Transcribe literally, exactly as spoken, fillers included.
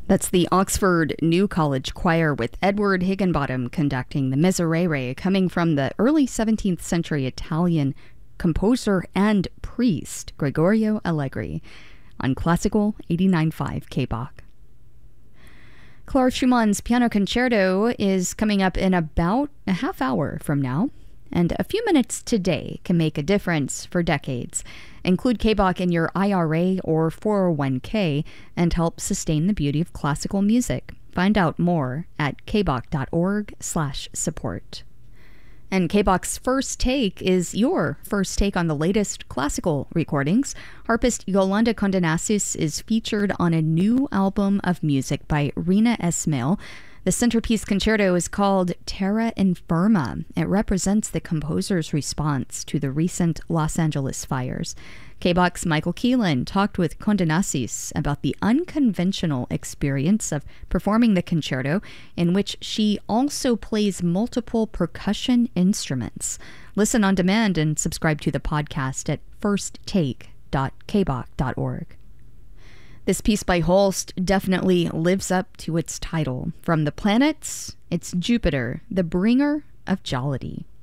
That's the Oxford New College Choir with Edward Higginbottom conducting the Miserere, coming from the early seventeenth century Italian composer and priest Gregorio Allegri on Classical eighty-nine point five K B O C. Clara Schumann's Piano Concerto is coming up in about a half hour from now, and a few minutes today can make a difference for decades. Include K B O C in your I R A or four oh one k and help sustain the beauty of classical music. Find out more at kboc.org slash support. And K B O C's First Take is your first take on the latest classical recordings. Harpist Yolanda Condenasis is featured on a new album of music by Rina Esmail. The centerpiece concerto is called Terra Infirma. It represents the composer's response to the recent Los Angeles fires. K B O C's Michael Keelan talked with Condenasis about the unconventional experience of performing the concerto, in which she also plays multiple percussion instruments. Listen on demand and subscribe to the podcast at first take dot k b o c dot org. This piece by Holst definitely lives up to its title. From the planets, it's Jupiter, the bringer of jollity.